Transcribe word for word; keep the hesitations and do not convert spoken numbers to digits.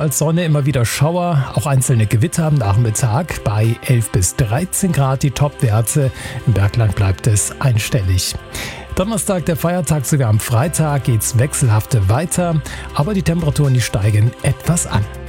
als Sonne, immer wieder Schauer, auch einzelne Gewitter am Nachmittag. Bei elf bis dreizehn Grad die Topwerte. Im Bergland bleibt es einstellig. Donnerstag, der Feiertag, sowie am Freitag geht's wechselhaft weiter, aber die Temperaturen, die steigen etwas an.